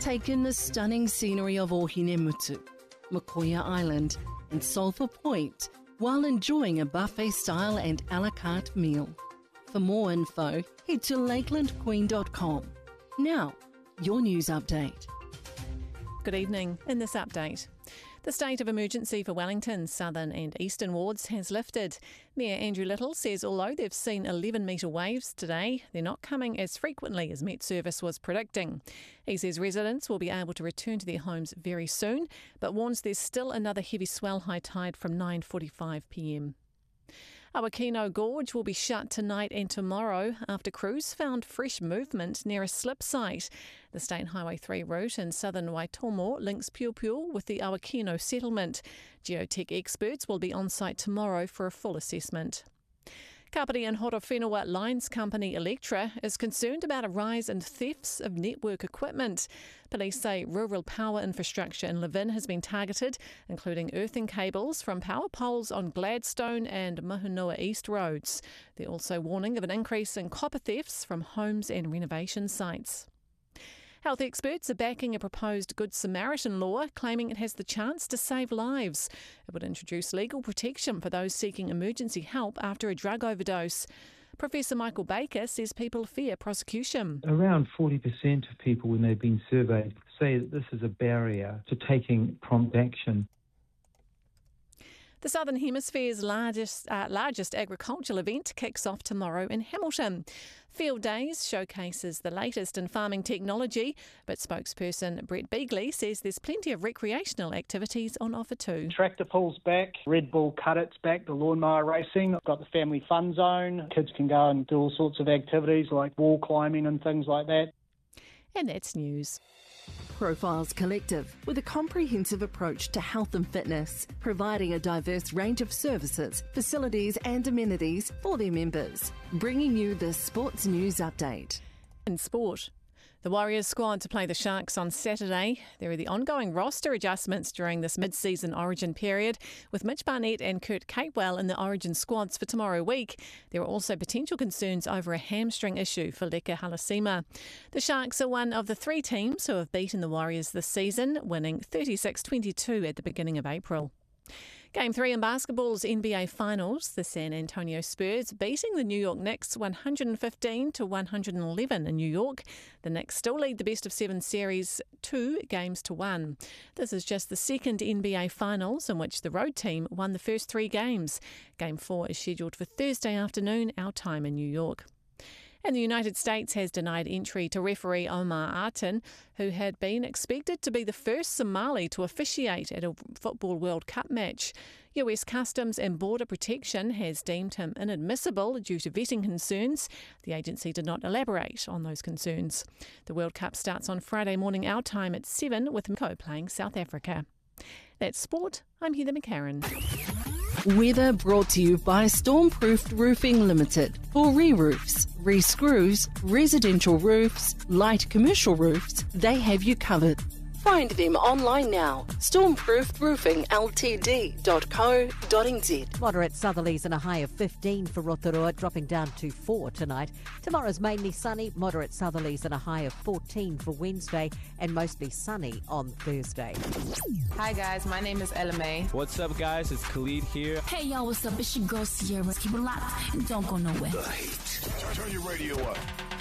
Take in the stunning scenery of Ohinemutu, Makoia Island and Sulphur Point while enjoying a buffet-style and a la carte meal. For more info, head to lakelandqueen.com. Now, your news update. Good evening. In this update, the state of emergency for Wellington's southern and eastern wards has lifted. Mayor Andrew Little says although they've seen 11-metre waves today, they're not coming as frequently as Met Service was predicting. He says residents will be able to return to their homes very soon, but warns there's still another heavy swell high tide from 9:45pm. Awakino Gorge will be shut tonight and tomorrow after crews found fresh movement near a slip site. The State Highway 3 route in southern Waitomo links Puopio with the Awakino settlement. Geotech experts will be on site tomorrow for a full assessment. Kapiti and Horowhenua Lines Company Electra is concerned about a rise in thefts of network equipment. Police say rural power infrastructure in Levin has been targeted, including earthing cables from power poles on Gladstone and Mahunua East roads. They're also warning of an increase in copper thefts from homes and renovation sites. Health experts are backing a proposed Good Samaritan law, claiming it has the chance to save lives. It would introduce legal protection for those seeking emergency help after a drug overdose. Professor Michael Baker says people fear prosecution. Around 40% of people, when they've been surveyed, say that this is a barrier to taking prompt action. The Southern Hemisphere's largest agricultural event kicks off tomorrow in Hamilton. Field Days showcases the latest in farming technology, but spokesperson Brett Beagley says there's plenty of recreational activities on offer too. Tractor pulls back, Red Bull Cut-It's back, the lawnmower racing. Got the family fun zone. Kids can go and do all sorts of activities like wall climbing and things like that. And that's news. Profiles Collective, with a comprehensive approach to health and fitness, providing a diverse range of services, facilities and amenities for their members. Bringing you the Sports News Update. In sport, the Warriors squad to play the Sharks on Saturday. There are the ongoing roster adjustments during this mid-season Origin period, with Mitch Barnett and Kurt Capewell in the Origin squads for tomorrow week. There are also potential concerns over a hamstring issue for Leka Halasima. The Sharks are one of the 3 teams who have beaten the Warriors this season, winning 36-22 at the beginning of April. Game 3 in basketball's NBA Finals, the San Antonio Spurs beating the New York Knicks 115-111 in New York. The Knicks still lead the best-of-7 series 2-1. This is just the second NBA Finals in which the road team won the first 3 games. Game 4 is scheduled for Thursday afternoon, our time in New York. And the United States has denied entry to referee Omar Artin, who had been expected to be the first Somali to officiate at a Football World Cup match. US Customs and Border Protection has deemed him inadmissible due to vetting concerns. The agency did not elaborate on those concerns. The World Cup starts on Friday morning our time at 7 with Mexico playing South Africa. That's sport. I'm Heather McCarran. Weather brought to you by Stormproofed Roofing Limited. For re-roofs, re-screws, residential roofs, light commercial roofs, they have you covered. Find them online now. Stormproofedroofingltd.co.nz. Moderate southerlies and a high of 15 for Rotorua, dropping down to 4 tonight. Tomorrow's mainly sunny, moderate southerlies and a high of 14 for Wednesday, and mostly sunny on Thursday. Hi guys, my name is Ella May. What's up guys, it's Khalid here. Hey y'all, what's up? It's your girl Sierra. Keep it locked and don't go nowhere. The Heat. Turn your radio up.